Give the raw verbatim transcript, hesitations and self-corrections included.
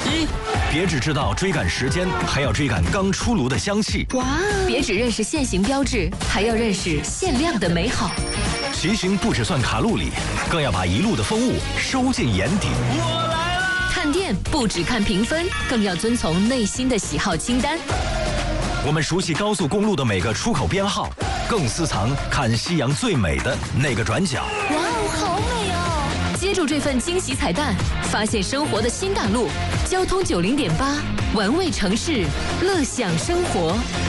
机。 别只知道追赶时间，还要追赶刚出炉的香气。 哇！别只认识现行标志，还要认识限量的美好。 骑行不只算卡路里，更要把一路的风物收进眼底。 我来啦！ 看店不只看评分，更要遵从内心的喜好清单。 我们熟悉高速公路的每个出口编号，更私藏看夕阳最美的那个转角。 哇哦，好美哦！接住这份惊喜彩蛋，发现生活的新大陆。交通九零点八，玩味城市，乐享生活。